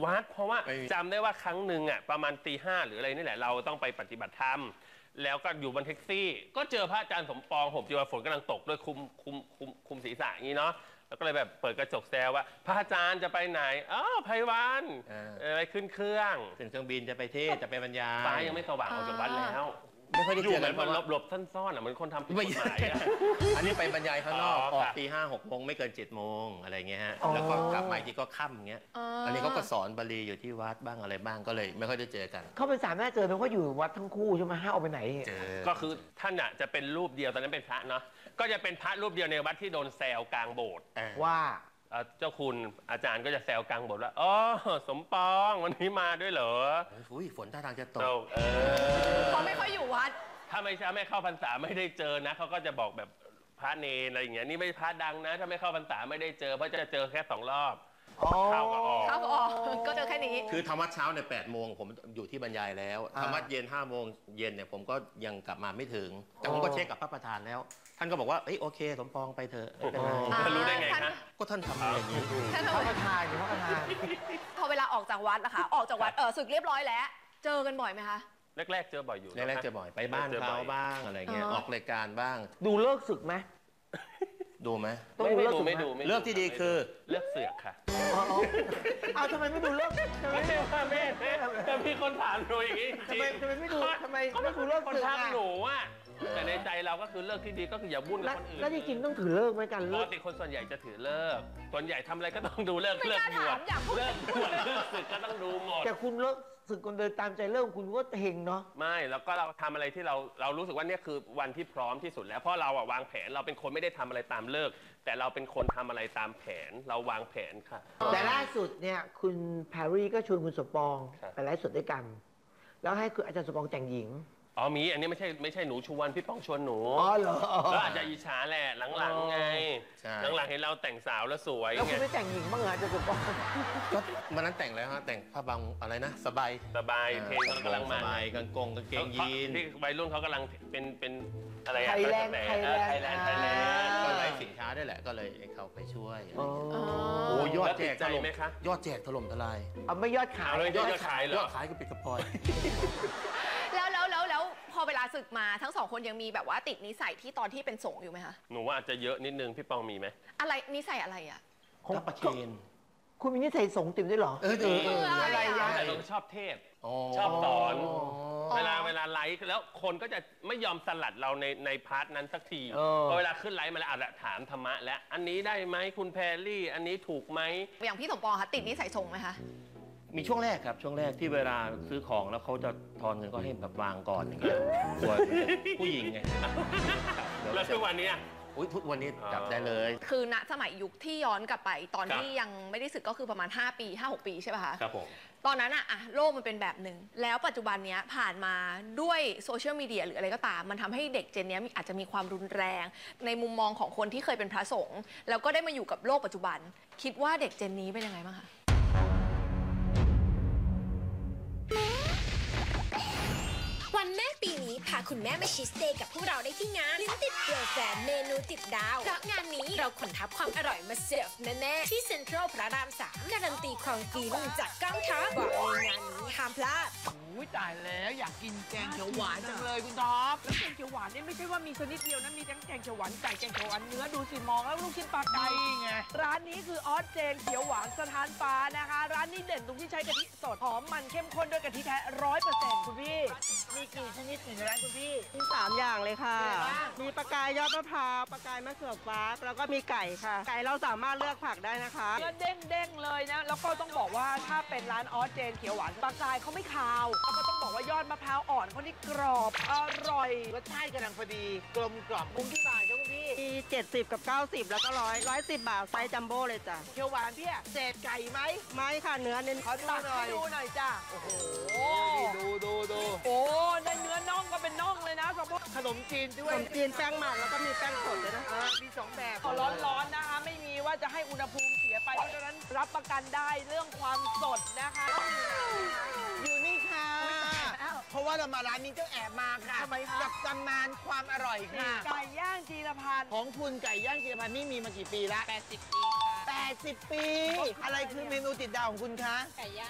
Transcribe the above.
วัดเพราะว่าจำได้ว่าครั้งหนึ่งอ่ะประมาณตี 5หรืออะไรนี่แหละเราต้องไปปฏิบัติธรรมแล้วก็อยู่บนแท็กซี่ก็เจอพระอาจารย์สมปองผมจีวรฝนกำลังตกด้วยคุมศีรษะอย่างนี้เนาะแล้วก็เลยแบบเปิดกระจกแซวว่าพระอาจารย์จะไปไหนอ๋อไพวันอะไรขึ้นเครื่องบินจะไปเทศจะไปบรรยายฟ้ายังไม่สว่างออกจากวัดแล้วไม่ค่อยได้เจอกันมันหลบซ่อนๆอ่ะเหมือนคนทำผิดกฎหมายอันนี้ไปบรรยายข้างนอกออกตี 5-6 โมงไม่เกิน7 โมงอะไรเงี้ยฮะแล้วก็กลับมาที่ก็ค่ำเงี้ยอันนี้เขาก็สอนบาลีอยู่ที่วัดบ้างอะไรบ้างก็เลยไม่ค่อยได้เจอกันเขาเป็นสามแม่เจอเพราะอยู่วัดทั้งคู่ใช่ไหมห้าออกไปไหนก็คือท่านอ่ะจะเป็นรูปเดียวตอนนั้นเป็นพระเนาะก็จะเป็นพระรูปเดียวในวัดที่โดนแซวกลางโบสถ์ว่าเจ้าคุณอาจารย์ก็จะแซวกลางบทว่าอ๋อสมปองวันนี้มาด้วยเหรอฝนท่าทางจะตกเขาไม่ค่อยอยู่วัดถ้าไม่เข้าพรรษาไม่ได้เจอนะเขาก็จะบอกแบบพระเนรอะไรอย่างเงี้ยนี่ไม่พระดังนะถ้าไม่เข้าพรรษาไม่ได้เจอเพราะจะเจอแค่2 รอบเข้าก็ออกก็เจอแค่นี้คือธรรมะเช้าเนี่ย8 โมงผมอยู่ที่บรรยายแล้วธรรมะเย็น5 โมงเย็นเนี่ยผมก็ยังกลับมาไม่ถึงแต่ผมก็เช็คกับพระประธานแล้วท่านก็บอกว่าโอเคสมปองไปเถอะไม่เป็นไรท่านรู้ได้ไงฮะก็ท่านทำอย่างนี้พระประธานพอเวลาออกจากวัดนะคะออกจากวัดศึกเรียบร้อยแล้วเจอกันบ่อยไหมคะแรกเจอบ่อยอยู่แรกเจอบ่อยไปบ้านเขาบ้างอะไรเงี้ยออกรายการบ้างดูเลิกศึกไหมดูไหมไม่ดูเลิกที่ดีคือเลิกเสือกค่ะเอาทำไมไม่ดูเลิกแต่พี่คนถามหนูอย่างนี้ทำไมไม่ดูไม่ดูเลิกคนทักหนูอ่ะแต่ในใจเราก็คือเลิกที่ดีก็คืออย่าวุ่นกับคนอื่นแล้วจริงๆต้องถือเลิกไหมกันปกติคนส่วนใหญ่จะถือเลิกส่วนใหญ่ทำอะไรก็ต้องดูเลิกบวชเลิกศึกก็ต้องดูหมดแต่คุณเลิกศึกคนเดินตามใจเลิกคุณก็เฮงเนาะไม่แล้วก็เราทำอะไรที่เรารู้สึกว่านี่คือวันที่พร้อมที่สุดแล้วเพราะเราวางแผนเราเป็นคนไม่ได้ทำอะไรตามเลิกแต่เราเป็นคนทำอะไรตามแผนเราวางแผนค่ะแต่ล่าสุดเนี่ยคุณแพรรี่ก็ชวนคุณสมปองไปไลฟ์สดด้วยกันแล้วให้คุณอาจารย์สมปองแต่งหญิงมีอันนี้ไม่ใช่หนูชวนพี่ป้องชวนหนูเหรอแล้วอาจจะอิจฉาแหละหลังๆไงหลังๆเห็นเราแต่งสาวแล้วสวยแล้วคุณไม่แต่งหญิงบ้างเหรอจะสมปองก็วันนั้นแต่งแล้วฮะแต่งผ้าบางอะไรนะสบายเพลงกำลังมาสบายกางเกงยีนที่วัยรุ่นเขากำลังเป็นอะไรไทยแลนด์ก็ไลฟ์สินค้าได้แหละก็เลยเขาไปช่วยโอ้ยอดแจกถล่มทลายไม่ยอดขายเลยยอดขายยอดขายก็ปิดกระปอยแล้วพอเวลาศึกมาทั้ง2 คนยังมีแบบว่าติดนิสัยที่ตอนที่เป็นสงฆ์อยู่ไหมคะหนูว่าอาจจะเยอะนิดนึงพี่ปองมีไหมอะไรนิสัยอะไรอ่ะของประเคนคุณมีนิสัยสงฆ์ติดด้วยหรออะไรอ่ะเราชอบเทศชอบสอนเวลาไลฟ์แล้วคนก็จะไม่ยอมสลัดเราในพาร์ทนั้นสักทีพอเวลาขึ้นไลฟ์มาแล้วอาจจะถามธรรมะแล้วอันนี้ได้ไหมคุณแพรรี่อันนี้ถูกไหมอย่างพี่สมปองคะติดนิสัยสงฆ์ไหมคะมีช่วงแรกครับช่วงแรกที่เวลาซื้อของแล้วเขาจะทอนเงินก็ให้แบบวางก่อนอย่างเงี้ยส่วนผู้หญิงไงแล้วทุกวันนี้ทุกวันนี้จับได้เลยคือณสมัยยุคที่ย้อนกลับไปตอนที่ยังไม่ได้ศึกก็คือประมาณ5 ปี 5-6 ปีใช่ป่ะคะครับผมตอนนั้นอะโลกมันเป็นแบบหนึ่งแล้วปัจจุบันเนี้ยผ่านมาด้วยโซเชียลมีเดียหรืออะไรก็ตามมันทำให้เด็กเจนนี้อาจจะมีความรุนแรงในมุมมองของคนที่เคยเป็นพระสงฆ์แล้วก็ได้มาอยู่กับโลกปัจจุบันคิดว่าเด็กเจนนี้เป็นยังไงบ้างคะวันแม่ปีนี้พาคุณแม่มาชีสเตย์กับพวกเราได้ที่งานลิ้นติดเกลือแฟนเมนูติดดาวเพราะงานนี้เราขนทับความอร่อยมาเสิร์ฟแน่ๆที่เซ็นทรัลพระราม3การันตีความฟินจากก้างทัพบอกเลยงานนี้ห้ามพลาดตายแล้วอยากกินแกงเขียวหวานจังเลยคุณท็อปแล้วแกงเขียวหวานนี่ไม่ใช่ว่ามีชนิดเดียวนะมีทั้งแกงเขียวหวานไก่แกงเขียวหวานเนื้อดูสิมองแล้วลูกชิ้นปลาไก่ไงร้านนี้คือออสเจนเขียวหวานสถานปลานะคะร้านนี้เด่นตรงที่ใช้กะทิสดหอมมันเข้มข้นด้วยกะทิแท้ 100% คุณพี่มีกี่ชนิดในร้านคุณพี่มี3 อย่างเลยค่ะมีปลากายยอดมะพร้าวปลากายมะเขือฟ้าแล้วก็มีไก่ค่ะไก่เราสามารถเลือกผักได้นะคะเนื้อเด้งเลยนะแล้วก็ต้องบอกว่าถ้าเป็นร้านออสเจนเขียวหวานปลากายเขาไม่คาวแล้วก็ต้องบอกว่ายอดมะพร้าวอ่อนเขานี่กรอบอร่อยรสชาติกำลังพอดีกลมกล่อมคุ้มที่บาทครับคุณพี่มี70กับ90แล้วก็110 บาทไซส์จัมโบ้เลยจ้ะเขียวหวานพี่เศษไก่ไหมไม่ค่ะเนื้อเน้นขอดูหน่อยจ้ะโอ้โหดูโอ้ในเนื้อน่องก็เป็นน่องเลยนะสมมติขนมจีนด้วยขนมจีนแป้งมันแล้วก็มีแป้งสดเลยนะมี2 แบบร้อนนะคะไม่มีว่าจะให้อุณหภูมิเสียไปเพราะฉะนั้นรับประกันได้เรื่องความสดนะคะอยู่นี่ค่ะเพราะว่าเรามาร้านนี้ต้องแอบมาค่ะทำไมคะกับตำนานความอร่อยค่ะไก่ย่างจีรพันธ์ของคุณไก่ย่างจีรพันธ์นี่มีมากี่ปีละ 80 ปีค่ะ 80 ปีอะไรคือเมนูติดดาวของคุณคะไก่ย่า